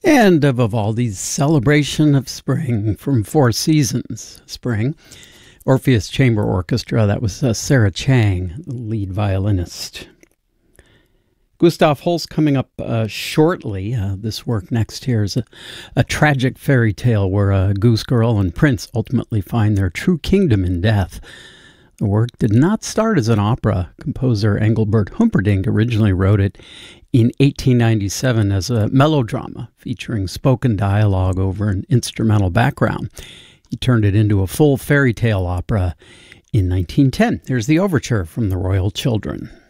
And of Vivaldi's Celebration of Spring from Four Seasons. Spring. Orpheus Chamber Orchestra, that was Sarah Chang, the lead violinist. Gustav Holst coming up shortly. This work next here is a tragic fairy tale where a goose girl and prince ultimately find their true kingdom in death. The work did not start as an opera. Composer Engelbert Humperdinck originally wrote it in 1897 as a melodrama featuring spoken dialogue over an instrumental background. He turned it into a full fairy tale opera in 1910. Here's the overture from The Royal Children.